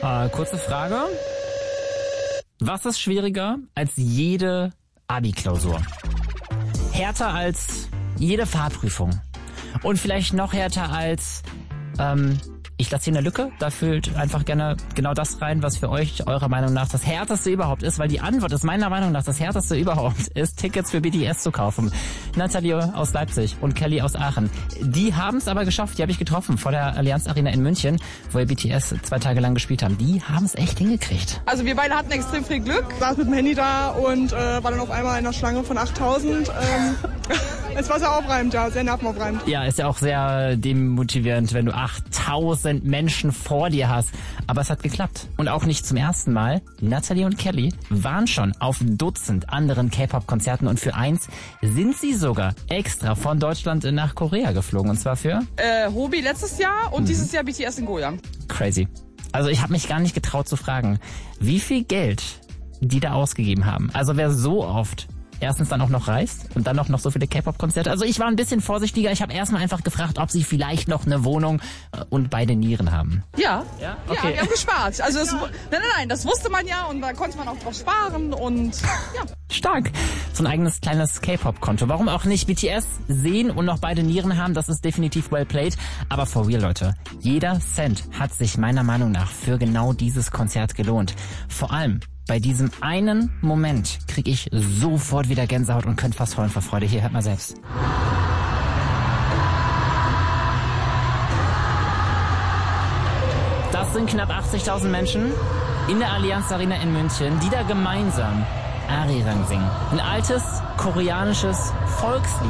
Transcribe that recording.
Kurze Frage. Was ist schwieriger als jede Abi-Klausur? Härter als jede Fahrprüfung? Und vielleicht noch härter als, ich lasse hier eine Lücke, da füllt einfach gerne genau das rein, was für euch eurer Meinung nach das Härteste überhaupt ist, weil die Antwort ist meiner Meinung nach das Härteste überhaupt ist, Tickets für BTS zu kaufen. Nathalie aus Leipzig und Kelly aus Aachen, die haben es aber geschafft, die habe ich getroffen vor der Allianz Arena in München, wo wir BTS 2 Tage lang gespielt haben. Die haben es echt hingekriegt. Also wir beide hatten extrem viel Glück, saß mit dem Handy da und war dann auf einmal in einer Schlange von 8000. Es war sehr aufreibend, ja, sehr nervenaufreibend. Ja, ist ja auch sehr demotivierend, wenn du 8000 Menschen vor dir hast. Aber es hat geklappt. Und auch nicht zum ersten Mal. Nathalie und Kelly waren schon auf Dutzend anderen K-Pop-Konzerten und für eins sind sie sogar extra von Deutschland nach Korea geflogen. Und zwar für? Hobby letztes Jahr und dieses Jahr BTS in Goyang. Crazy. Also ich habe mich gar nicht getraut zu fragen, wie viel Geld die da ausgegeben haben. Also wer so oft erstens dann auch noch reist und dann noch so viele K-Pop-Konzerte. Also ich war ein bisschen vorsichtiger. Ich habe erstmal einfach gefragt, ob sie vielleicht noch eine Wohnung und beide Nieren haben. Ja, Okay. ja, wir haben gespart. Also nein, das wusste man ja und da konnte man auch drauf sparen und ja. Stark. So ein eigenes kleines K-Pop-Konto. Warum auch nicht? BTS sehen und noch beide Nieren haben, das ist definitiv well played. Aber for real, Leute, jeder Cent hat sich meiner Meinung nach für genau dieses Konzert gelohnt. Vor allem bei diesem einen Moment kriege ich sofort wieder Gänsehaut und könnte fast heulen vor Freude. Hier, hört mal selbst. Das sind knapp 80.000 Menschen in der Allianz Arena in München, die da gemeinsam Arirang singen. Ein altes koreanisches Volkslied.